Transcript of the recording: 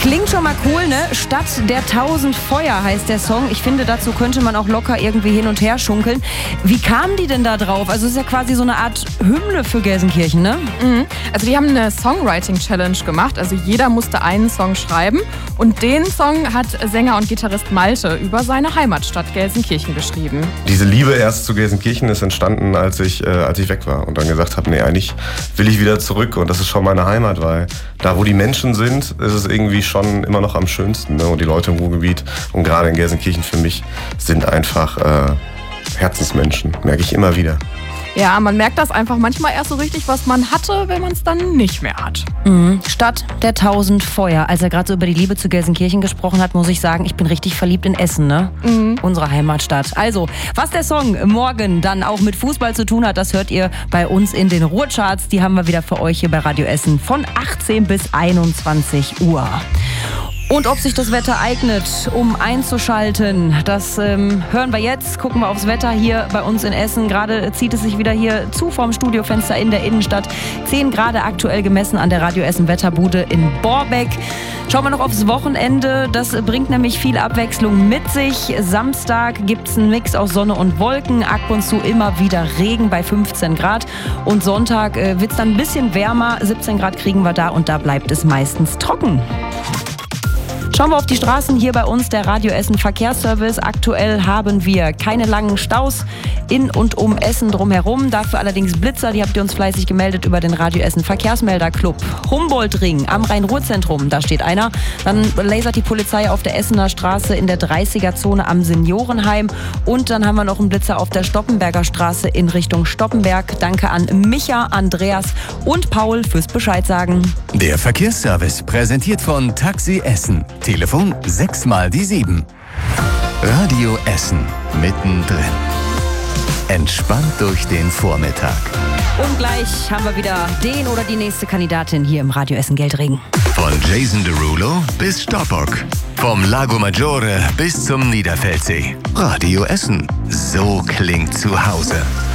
Klingt schon mal cool, ne? Stadt der 1000 Feuer heißt der Song. Ich finde, dazu könnte man auch locker irgendwie hin und her schunkeln. Wie kamen die denn da drauf? Also es ist ja quasi so eine Art Hymne für Gelsenkirchen, ne? Also die haben eine Songwriting-Challenge gemacht. Also jeder musste einen Song schreiben. Und den Song hat Sänger und Gitarrist Malte über seine Heimatstadt Gelsenkirchen geschrieben. Diese Liebe erst zu Gelsenkirchen ist entstanden, als ich weg war und dann gesagt habe, nee, eigentlich will ich wieder zurück und das ist schon meine Heimat, weil da, wo die Menschen sind, ist es irgendwie schon immer noch am schönsten, ne? Und die Leute im Ruhrgebiet und gerade in Gelsenkirchen für mich sind einfach Herzensmenschen, merke ich immer wieder. Ja, man merkt das einfach manchmal erst so richtig, was man hatte, wenn man es dann nicht mehr hat. Stadt der 1000 Feuer. Als er gerade so über die Liebe zu Gelsenkirchen gesprochen hat, muss ich sagen, ich bin richtig verliebt in Essen, ne? Unsere Heimatstadt. Also, was der Song morgen dann auch mit Fußball zu tun hat, das hört ihr bei uns in den Ruhrcharts. Die haben wir wieder für euch hier bei Radio Essen von 18 bis 21 Uhr. Und ob sich das Wetter eignet, um einzuschalten, das hören wir jetzt. Gucken wir aufs Wetter hier bei uns in Essen. Gerade zieht es sich wieder hier zu vorm Studiofenster in der Innenstadt. 10 Grad aktuell gemessen an der Radio Essen Wetterbude in Borbeck. Schauen wir noch aufs Wochenende. Das bringt nämlich viel Abwechslung mit sich. Samstag gibt es einen Mix aus Sonne und Wolken. Ab und zu immer wieder Regen bei 15 Grad. Und Sonntag wird es dann ein bisschen wärmer. 17 Grad kriegen wir da und da bleibt es meistens trocken. Schauen wir auf die Straßen hier bei uns, der Radio Essen Verkehrsservice. Aktuell haben wir keine langen Staus in und um Essen drumherum. Dafür allerdings Blitzer, die habt ihr uns fleißig gemeldet über den Radio Essen Verkehrsmelderclub. Humboldt-Ring am Rhein-Ruhr-Zentrum, da steht einer. Dann lasert die Polizei auf der Essener Straße in der 30er-Zone am Seniorenheim. Und dann haben wir noch einen Blitzer auf der Stoppenberger Straße in Richtung Stoppenberg. Danke an Micha, Andreas und Paul fürs Bescheid sagen. Der Verkehrsservice präsentiert von Taxi Essen. Telefon 6 mal die 7. Radio Essen mittendrin. Entspannt durch den Vormittag. Und gleich haben wir wieder den oder die nächste Kandidatin hier im Radio Essen Geldregen. Von Jason Derulo bis Stoppock. Vom Lago Maggiore bis zum Niederfeldsee. Radio Essen. So klingt zu Hause.